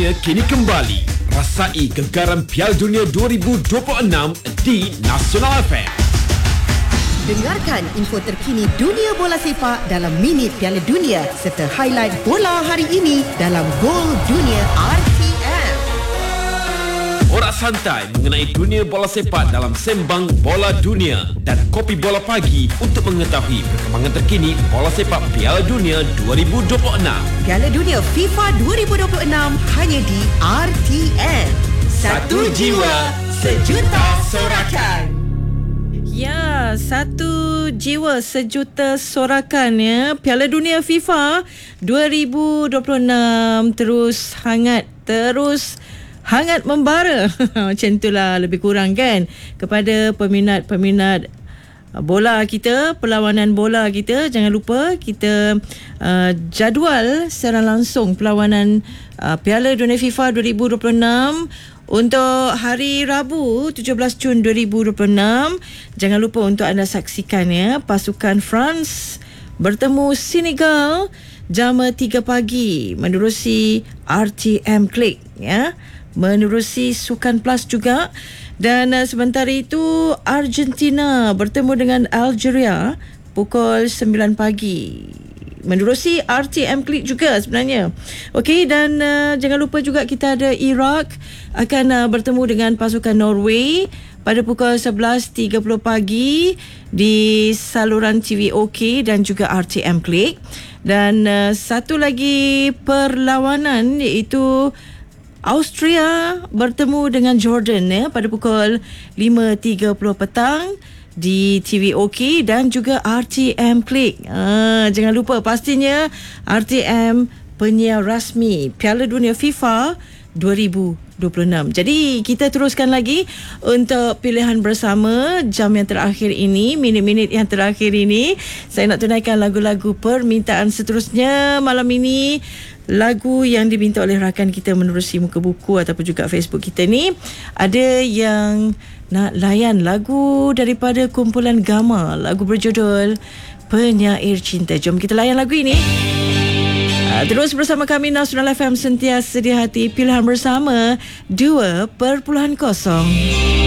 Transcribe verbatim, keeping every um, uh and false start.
Dunia kini kembali. Rasai gegaran Piala Dunia dua ribu dua puluh enam di Nasional F M. Dengarkan info terkini dunia bola sepak dalam Minit Piala Dunia serta highlight bola hari ini dalam Gol Dunia R T M. Borak santai mengenai dunia bola sepak dalam Sembang Bola Dunia dan Kopi Bola Pagi untuk mengetahui perkembangan terkini bola sepak Piala Dunia dua ribu dua puluh enam. Piala Dunia FIFA dua ribu dua puluh enam hanya di R T M. Satu jiwa, sejuta sorakan. Ya, satu jiwa sejuta sorakan ya. Piala Dunia FIFA dua ribu dua puluh enam terus hangat, terus hangat membara. Macam itulah lebih kurang kan kepada peminat-peminat bola kita, perlawanan bola kita. Jangan lupa kita uh, jadual secara langsung perlawanan uh, Piala Dunia FIFA dua ribu dua puluh enam untuk hari Rabu tujuh belas Jun dua ribu dua puluh enam. Jangan lupa untuk anda saksikan ya, pasukan France bertemu Senegal jam tiga pagi menerusi R T M Click ya, menerusi Sukan Plus juga. Dan uh, sebentar itu Argentina bertemu dengan Algeria pukul sembilan pagi menerusi R T M Click juga sebenarnya. Okey, dan uh, jangan lupa juga kita ada Iraq akan uh, bertemu dengan pasukan Norway pada pukul sebelas tiga puluh pagi di saluran T V OK dan juga R T M Click. Dan uh, satu lagi perlawanan iaitu Austria bertemu dengan Jordan ya pada pukul lima tiga puluh petang di T V OK dan juga R T M Click. Ah, jangan lupa pastinya R T M penyiar rasmi Piala Dunia FIFA dua ribu dua puluh enam. Jadi kita teruskan lagi untuk pilihan bersama jam yang terakhir ini, minit-minit yang terakhir ini. Saya nak tunaikan lagu-lagu permintaan seterusnya malam ini. Lagu yang diminta oleh rakan kita menerusi muka buku ataupun juga Facebook kita ni. Ada yang nak layan lagu daripada kumpulan Gama, lagu berjudul Penyair Cinta. Jom kita layan lagu ini. Terus bersama kami Nasional F M, sentiasa sedia hati, pilihan bersama dua perpuluhan kosong.